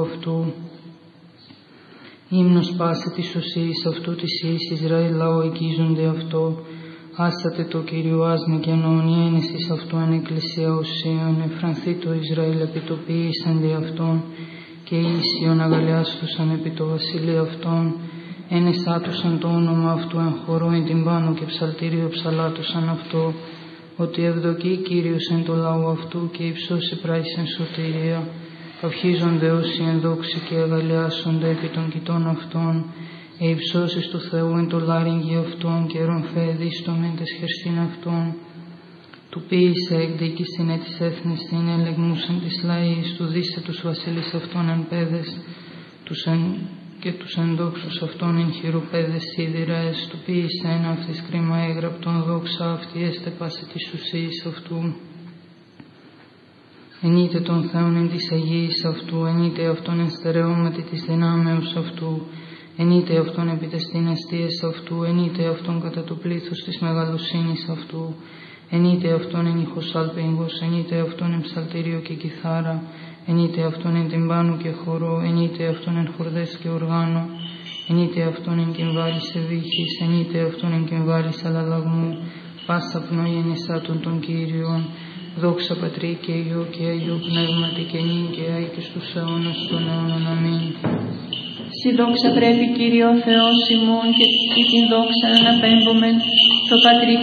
αυτού. Ύμνος πάσε της οσίης αυτού της εις Ισραήλ λαό εκείζονται αυτό. Άσατε το Κύριο άσμε και νόμνη ένεσης αυτού εν εκκλησία οσίων. Εφρανθεί το Ισραήλ επί το ποιήσαν δι' αυτόν. Και ίσιον αγαλιάστουσαν επί το βασιλείο αυτών. Ένεσάτουσαν το όνομα αυτού εν χορό εν την πάνω και ψαλτήριο ψαλάτουσαν αυτό. Ότι ευδοκεί Κύριος εν το λαό αυτού και υψώσει πράισεν σωτηρία. Καυχίζονται όσοι εν δόξη και αγαλιάσονται επί των κοιτών αυτών. Υψώσεις του Θεού εν το λάριγγι αυτών και ρομφέδης το μεν τες χερστήν αυτών. Του ποίησε εκδίκησιν της έθνης την ελεγμούσαν της λαής, του δίσε τους βασίλεις αυτών εν πέδες, και τους ενδόξους αυτών εν χειροπέδες σίδηρες, του ποίησε εν αυτής κρίμα έγραπτον δόξα αυτή έστε πάσε της ουσίας αυτού. Ενείτε τον Θεόν εν της Αγίας αυτού, ενείτε αυτόν εν στερεώματι της δυνάμεως αυτού, ενείτε αυτόν επί τες δυναστείες αυτού, ενείτε αυτόν κατά το πλήθος της μεγαλοσύνης αυτού, ενείτε αυτόν εν ηχοσάλπιγγος, ενείτε αυτόν εν ψαλτήριο και κιθάρα, ενείτε αυτόν εν τυμπάνου και χορό, ενείτε αυτόν εν χορδές και οργάνο, ενείτε αυτόν εν κυμβάλης ευήχης, ενείτε αυτόν εν κυμβάλης αλλαλαγμού, πάσα πνοή εν εσάτων των Κύριων, δόξα Πατρί και Υιό και Αγίου Πνεύματι και νυν και αεί και στους αιώνας των αιώνων. Αμήν. Συ δόξα πρέπει Κύριε ο Θεός ημών και την δόξα αναπέμπομεν, το Πατρί